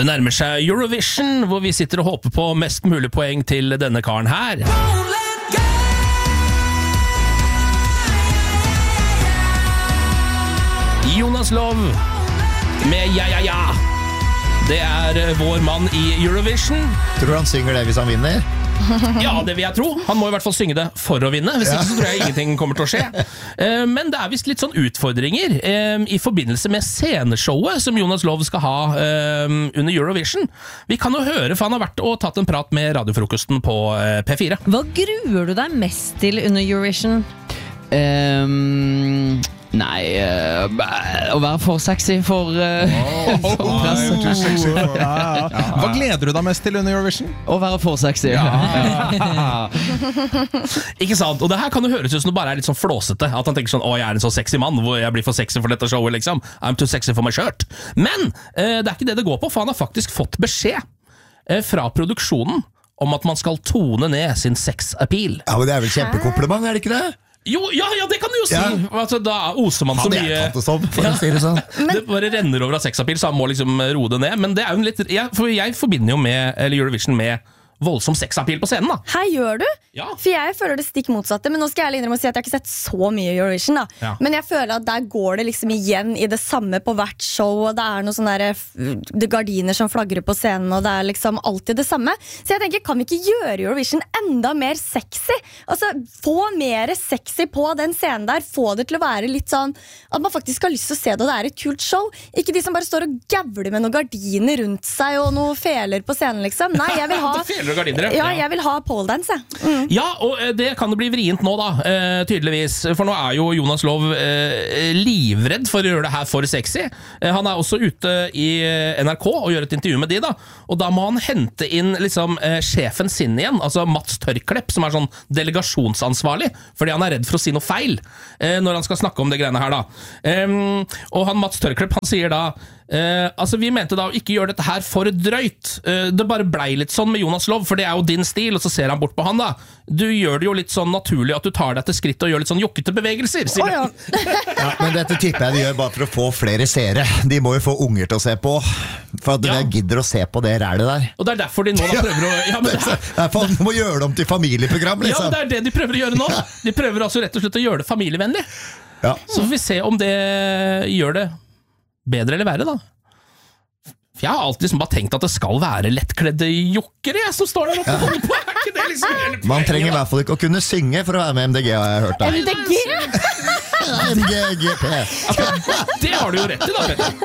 Det nærmer seg Eurovision, hvor vi sitter og håper på mest mulig poeng til denne karen her. Jonas Lov med Ja, ja, ja. Det vår mann i Eurovision. Tror du han synger det hvis han vinner? Ja, det vil jeg tro. Han må i hvert fall synge det for å vinne. Hvis ikke så tror jeg ingenting kommer til å skje. Men det visst litt sånn utfordringer i forbindelse med sceneshowet som Jonas Lov skal ha under Eurovision. Vi kan jo høre, for han har vært og tatt en prat med radiofrokosten på P4. Hva gruer du deg mest til under Eurovision? Nei, å være for sexy for presse. Hva gleder du deg mest til under Eurovision? Å være for sexy. Ikke sant? Og det her kan jo høres ut som det bare litt sånn flåsete. At han tenker sånn, jeg en så sexy mann, hvor jeg blir for sexy for dette showet, liksom. I'm too sexy for my shirt. Men det ikke det går på, for han har faktisk fått beskjed fra produksjonen om at man skal tone ned sin sex-appeal. Ja, men det vel kjempekompliment, det ikke det? Jo, ja, det kan du jo si. Altså, da oser man så mye. Det bare renner over av sexappeal, så han må liksom roe det ned. Men det jo en litt, for jeg forbinder jo med Eurovision med voldsom sexappeal på scenen da. Hei, gjør du? Ja. For jeg føler det stikk motsatte. Men nå skal jeg ærlig innrømme å si at jeg har ikke sett så mye Eurovision da. Ja. Men jeg føler at der går det liksom igjen i det samme på hvert show. Og det noen sånne der gardiner som flagrer på scenen. Og det liksom alltid det samme. Så jeg tenker, kan vi ikke gjøre Eurovision enda mer sexy? Altså, få mer sexy på den scenen der. Få det til å være litt sånn at man faktisk har lyst til å se det, og det et kult show. Ikke de som bare står og gavler med noen gardiner rundt seg og noen feler på scenen liksom. Nei, jeg vil ha Ja, jeg vil ha pole dance. Ja, og det kan det bli vrient nå da, tydeligvis. For nå jo Jonas Lov livredd for å gjøre det her for sexy. Han også ute i NRK og gjør et intervju med de da. Og da må han hente inn liksom sjefen sin igjen, altså Mats Tørklepp, som sånn delegasjonsansvarlig, fordi han redd for å si noe feil når han skal snakke om det greiene her da. Og han Mats Tørklepp, han sier da altså vi mente da å ikke gjøre dette her for drøyt. Det bare blei litt sånn med Jonas Lov, for det jo din stil, og så ser han bort på han da. Du gjør det jo litt sånn naturlig at du tar deg til skritt og gjør litt sånn jokkete bevegelser, sier ja. Ja, men dette tipper jeg de gjør bare for å få flere seere. De må jo få unger til å se på, for at de gidder å se på det rælet der. Og det derfor de nå da prøver å de må gjøre det om til familieprogram liksom. Ja, det det de prøver å gjøre nå. De prøver altså rett og slett å gjøre det familievennlig. Så får vi se om det gjør det bedre eller verre da. For jeg har alltid liksom bare tenkt at det skal være lettkledde jokkere som står der oppe og holder på. Ikke det liksom hele poenget? Man trenger i hvert fall ikke å kunne synge for å være med MDG, har jeg hørt da. MDG? MDGP. Det har du jo rett i da, Petter.